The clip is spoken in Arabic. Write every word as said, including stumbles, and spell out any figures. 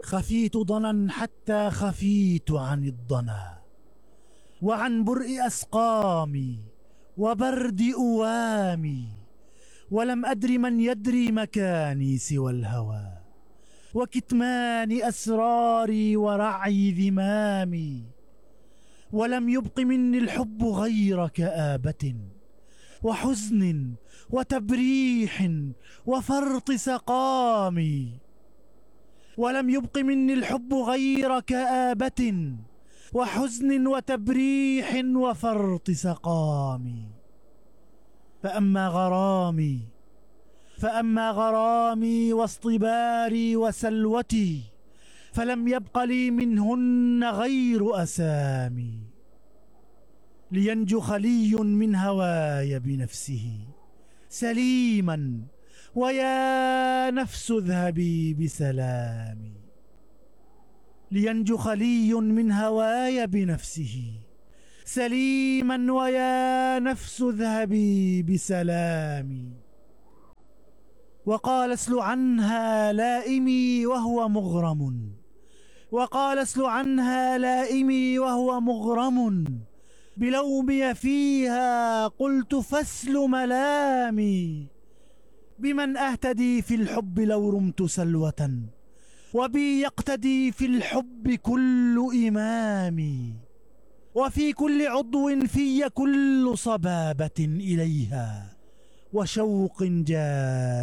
خفيت ضنا حتى خفيت عن الضنا، وعن برء أسقامي وبرد أوامي، ولم أدر من يدري مكاني سوى الهوى، وكتمان أسراري ورعي ذمامي. ولم يبق مني الحب غير كآبة وحزن وتبريح وفرط سقامي. ولم يبق مني الحب غير كآبة وحزن وتبريح وفرط سقامي. فأما غرامي فأما غرامي واصطباري وسلوتي، فلم يبق لي منهن غير أسامي. لينجو خلي من هواي بنفسه سليما، ويا نفس اذهبي بسلامي. لينجو خلي من هواي بنفسه سليما، ويا نفس اذهبي بسلامي. وقال اسل عنها لائمي وهو مغرم، وقال اسل عنها لائمي وهو مغرم، بلومي فيها قلت فاسل ملامي. بمن أهتدي في الحب لو رمت سلوة، وبي يقتدي في الحب كل إمامي. وفي كل عضو في كل صبابة إليها وشوق جاري